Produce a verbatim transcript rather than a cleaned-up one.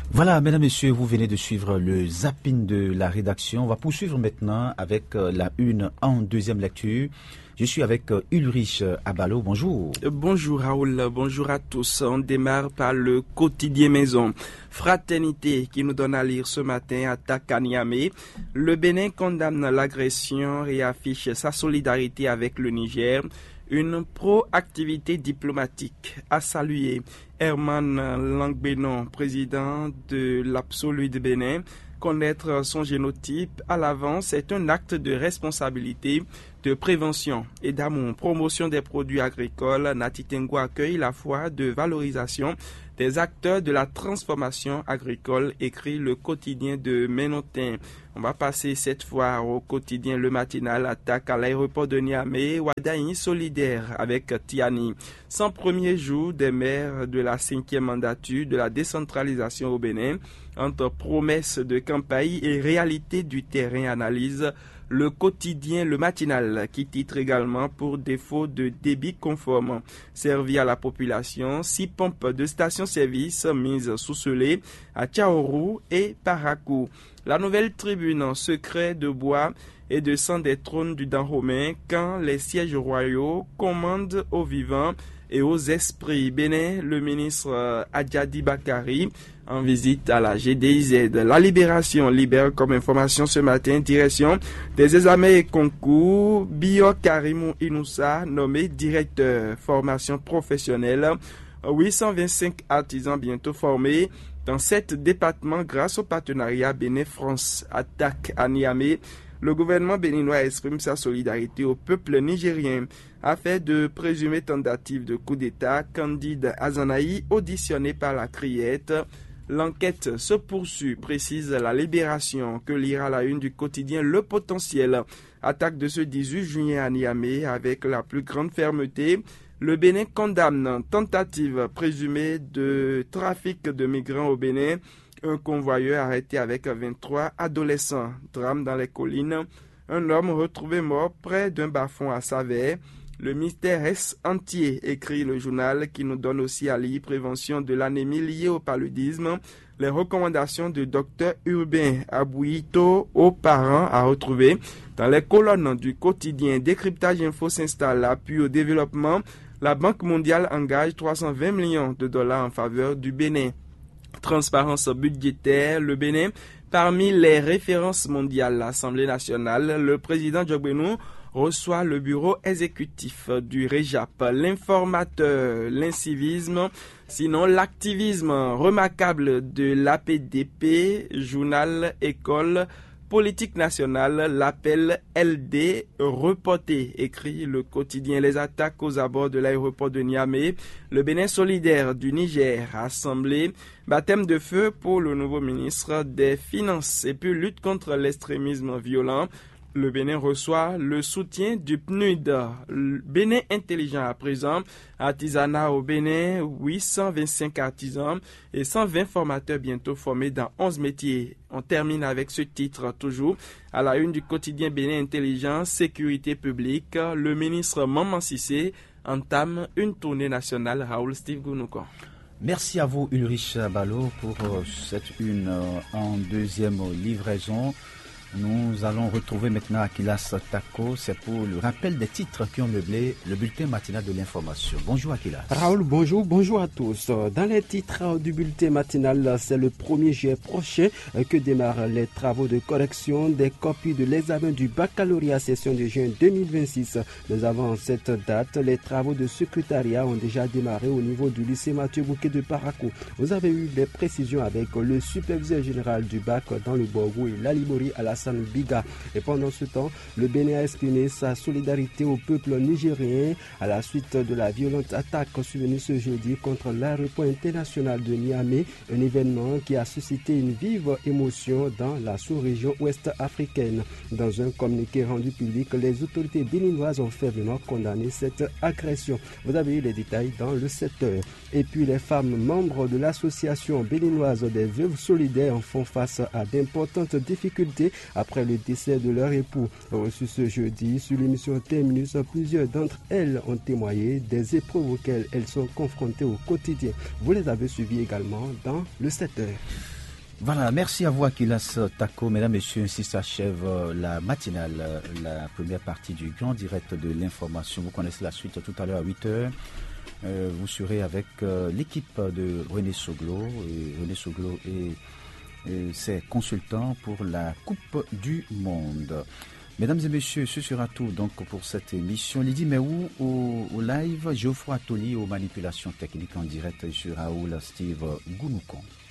Voilà, mesdames, messieurs, vous venez de suivre le zapping de la rédaction. On va poursuivre maintenant avec la une en deuxième lecture. Je suis avec Ulrich Abalo. Bonjour. Bonjour Raoul, bonjour à tous. On démarre par le quotidien Maison. Fraternité qui nous donne à lire ce matin, attaque à Niamey. Le Bénin condamne l'agression et affiche sa solidarité avec le Niger. Une proactivité diplomatique à saluer. Herman Langbenon, président de l'Absolu de Bénin. Connaître son génotype à l'avance est un acte de responsabilité, de prévention et d'amour. Promotion des produits agricoles, Natitengo accueille la foi de valorisation des acteurs de la transformation agricole, écrit le quotidien de Ménotin. On va passer cette fois au quotidien Le Matinal, attaque à l'aéroport de Niamey, Wadaï solidaire avec Tiani. cent premiers jours des maires de la cinquième mandature de la décentralisation au Bénin, entre promesses de campagne et réalité du terrain, analyse le quotidien Le Matinal, qui titre également pour défaut de débit conforme servi à la population, six pompes de station-service mises sous scellé à Tchaourou et Parakou. La Nouvelle Tribune, secret de bois et de sang des trônes du Dahomey quand les sièges royaux commandent aux vivants et aux esprits. Bénin, le ministre Adjadi Bakari en visite à la G D I Z. La Libération libère comme information ce matin, direction des examens et concours, Bio Karimou Inoussa nommé directeur formation professionnelle. huit cent vingt-cinq artisans bientôt formés dans sept départements grâce au partenariat Bénin-France. Attaque à Niamey. Le gouvernement béninois exprime sa solidarité au peuple nigérien. Affaire de présumée tentative de coup d'État, Candide Azanaï auditionné par la Criette. L'enquête se poursuit, précise la Libération, que lira la une du quotidien Le Potentiel. Attaque de ce dix-huit juillet à Niamey avec la plus grande fermeté. Le Bénin condamne tentative présumée de trafic de migrants au Bénin. Un convoyeur arrêté avec vingt-trois adolescents. Drame dans les collines. Un homme retrouvé mort près d'un bas-fond à Savert. Le mystère est entier, écrit le journal, qui nous donne aussi à lire prévention de l'anémie liée au paludisme. Les recommandations de docteur Urbain Abouito aux parents à retrouver dans les colonnes du quotidien. Décryptage Info s'installe. Appui au développement. La Banque mondiale engage trois cent vingt millions de dollars en faveur du Bénin. Transparence budgétaire, le Bénin, parmi les références mondiales, l'Assemblée nationale, le président Djogbenou reçoit le bureau exécutif du REJAP, l'informateur, l'incivisme, sinon l'activisme remarquable de l'A P D P, journal, école, politique nationale, l'appel L D reporté, écrit le quotidien. Les attaques aux abords de l'aéroport de Niamey, le Bénin solidaire du Niger, assemblée, baptême de feu pour le nouveau ministre des Finances et puis lutte contre l'extrémisme violent. Le Bénin reçoit le soutien du P N U D. Le Bénin intelligent à présent. Artisanat au Bénin, huit cent vingt-cinq artisans et cent vingt formateurs bientôt formés dans onze métiers. On termine avec ce titre toujours. À la une du quotidien Bénin intelligent, sécurité publique, le ministre Maman Cissé entame une tournée nationale. Raoul Steve Gounouko. Merci à vous Ulrich Abalo pour cette une en deuxième livraison. Nous allons retrouver maintenant Akilas Tako. C'est pour le rappel des titres qui ont meublé le bulletin matinal de l'information. Bonjour Akilas. Raoul, bonjour, bonjour à tous. Dans les titres du bulletin matinal, c'est le premier juillet prochain que démarrent les travaux de correction des copies de l'examen du baccalauréat session de juin deux mille vingt-six. Mais avant cette date, les travaux de secrétariat ont déjà démarré au niveau du lycée Mathieu Bouquet de Parakou. Vous avez eu des précisions avec le superviseur général du bac dans le Borgou et l'Alimori à la Biga. Et pendant ce temps, le Bénin a exprimé sa solidarité au peuple nigérien à la suite de la violente attaque survenue ce jeudi contre l'aéroport international de Niamey, un événement qui a suscité une vive émotion dans la sous-région ouest africaine. Dans un communiqué rendu public, les autorités béninoises ont fermement condamné cette agression. Vous avez eu les détails dans le sept heures. Et puis les femmes membres de l'association béninoise des veuves solidaires font face à d'importantes difficultés après le décès de leur époux. Reçu ce jeudi sur l'émission Terminus, plusieurs d'entre elles ont témoigné des épreuves auxquelles elles sont confrontées au quotidien. Vous les avez suivies également dans le sept heures. Voilà, merci à vous Akilas Tako. Mesdames, Messieurs, ainsi s'achève la matinale, la première partie du grand direct de l'information. Vous connaissez la suite tout à l'heure à huit heures. Euh, vous serez avec euh, l'équipe de René Soglo. Et René Soglo et, et ses consultants pour la Coupe du Monde. Mesdames et messieurs, ce sera tout donc pour cette émission. Lydie Meou au, au live, Geoffroy Toli aux manipulations techniques en direct sur Raoul Steve Gounoukon.